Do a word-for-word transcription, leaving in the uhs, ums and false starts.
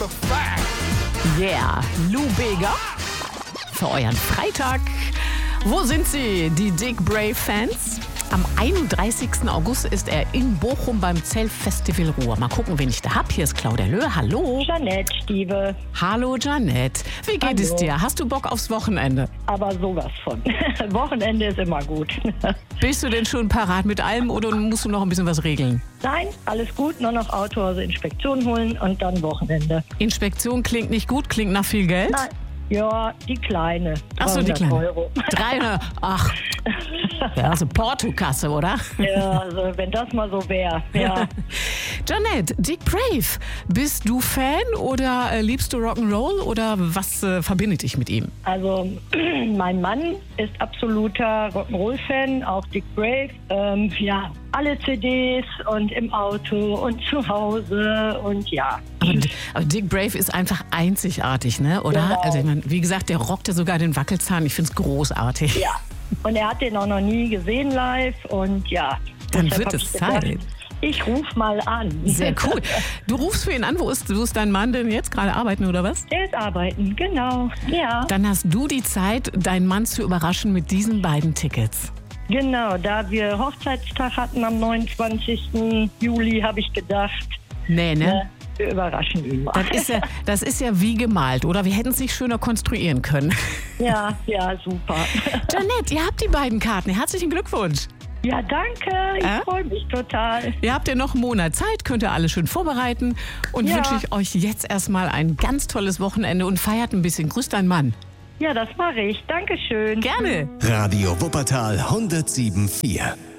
the fact. Yeah, Lou Bega für euren Freitag. Wo sind sie, die Dick Brave Fans? Am einunddreißigsten August ist er in Bochum beim Zell-Festival Ruhr. Mal gucken, wen ich da hab. Hier ist Claudia Löh. Hallo. Jeanette, Stiebe. Hallo, Jeanette. Wie geht Hallo. es dir? Hast du Bock aufs Wochenende? Aber sowas von. Wochenende ist immer gut. Bist du denn schon parat mit allem oder musst du noch ein bisschen was regeln? Nein, alles gut. Nur noch Autohause Inspektion holen und dann Wochenende. Inspektion klingt nicht gut, klingt nach viel Geld? Nein. Ja, die kleine. Ach so, die kleine. Euro. dreihundert. Ach, ja, also Portokasse, oder? Ja, also wenn das mal so wäre. Ja. Jeanette, Dick Brave, bist du Fan oder äh, liebst du Rock'n'Roll oder was äh, verbindet dich mit ihm? Also mein Mann ist absoluter Rock'n'Roll-Fan, auch Dick Brave. Ähm, ja, alle C Ds und im Auto und zu Hause und ja. Aber, aber Dick Brave ist einfach einzigartig, ne? Oder? Genau. Also ich mein, wie gesagt, der rockt ja sogar den Wackelzahn. Ich find's großartig. Ja. Und er hat den auch noch nie gesehen live und ja. Dann deshalb wird hab es ich gedacht, Zeit. Ich ruf mal an. Sehr cool. Du rufst für ihn an. Wo ist, wo ist dein Mann denn jetzt? Gerade arbeiten oder was? Der ist arbeiten, genau. Ja. Dann hast du die Zeit, deinen Mann zu überraschen mit diesen beiden Tickets. Genau, da wir Hochzeitstag hatten am neunundzwanzigsten Juli, habe ich gedacht, Nee, ne? ne, wir überraschen ihn mal. Das ist ja, das ist ja wie gemalt, oder? Wir hätten es nicht schöner konstruieren können. Ja, ja, super. Jeanette, ihr habt die beiden Karten. Herzlichen Glückwunsch. Ja, danke. Ich Äh? freue mich total. Ihr habt ja noch einen Monat Zeit, könnt ihr alles schön vorbereiten. Und Ja. wünsche ich euch jetzt erstmal ein ganz tolles Wochenende und feiert ein bisschen. Grüß deinen Mann. Ja, das mache ich. Dankeschön. Gerne. Radio Wuppertal hundertsieben Komma vier.